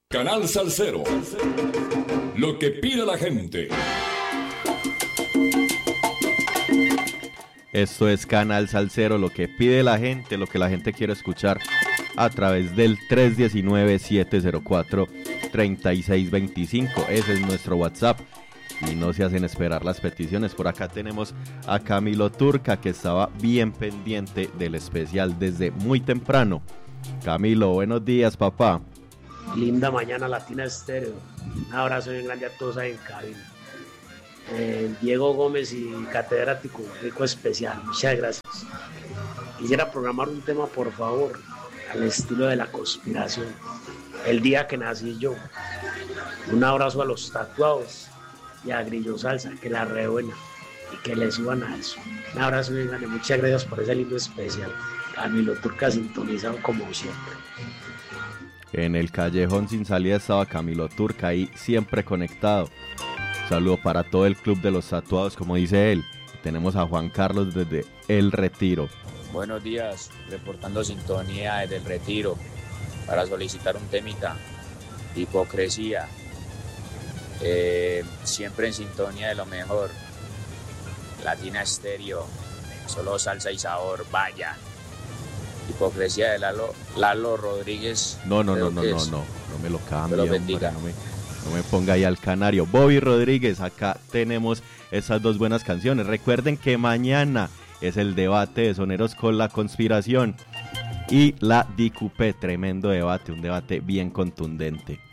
Canal Salsero. Lo que pide la gente. Esto es Canal Salsero, lo que pide la gente, lo que la gente quiere escuchar a través del 319-704-3625. Ese es nuestro WhatsApp y no se hacen esperar las peticiones. Por acá tenemos a Camilo Turca, que estaba bien pendiente del especial desde muy temprano. Camilo, buenos días, papá. Linda mañana Latina Estéreo. Un abrazo bien grande a todos ahí en cabina. Diego Gómez y catedrático Rico Especial, muchas gracias. Quisiera programar un tema, por favor, al estilo de la conspiración. El día que nací yo. Un abrazo a los tatuados y a Grillo Salsa, que la rebuena y que le suban a eso. Un abrazo bien grande, muchas gracias por ese lindo especial. Camilo Turca sintonizado como siempre. En el callejón sin salida estaba Camilo Turca ahí siempre conectado. Saludo para todo el club de los tatuados, como dice él. Tenemos a Juan Carlos desde El Retiro. Buenos días, reportando sintonía desde El Retiro para solicitar un temita. Hipocresía. Siempre en sintonía de lo mejor. Latina Estéreo, solo salsa y sabor, vaya. Hipocresía de Lalo Rodríguez. No me lo cambie, lo bendiga. hombre, no me ponga ahí al canario. Bobby Rodríguez, acá tenemos esas dos buenas canciones. Recuerden que mañana es el debate de Soneros con la Conspiración y la DQP, tremendo debate, un debate bien contundente.